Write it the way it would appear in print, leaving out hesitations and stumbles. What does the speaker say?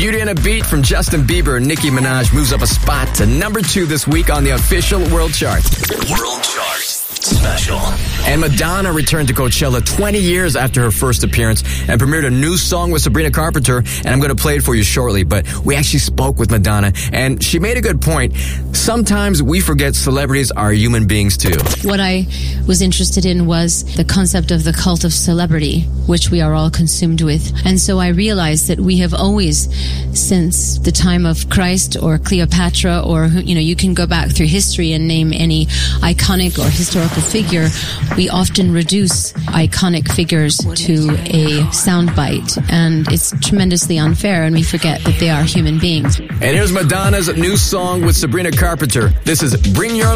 Beauty and a Beat from Justin Bieber and Nicki Minaj moves up a spot to number 2 this week on the official world chart. World Chart Special. And Madonna returned to Coachella 20 years after her first appearance and premiered a new song with Sabrina Carpenter, and I'm going to play it for you shortly, but we actually spoke with Madonna, and she made a good point. Sometimes we forget celebrities are human beings too. What I was interested in was the concept of the cult of celebrity, which we are all consumed with. And so I realized that we have always, since the time of Christ or Cleopatra, or, you can go back through history and name any iconic or historical figure, we often reduce iconic figures to a soundbite, and it's tremendously unfair, and we forget that they are human beings. And here's Madonna's new song with Sabrina Carpenter. This is Bring Your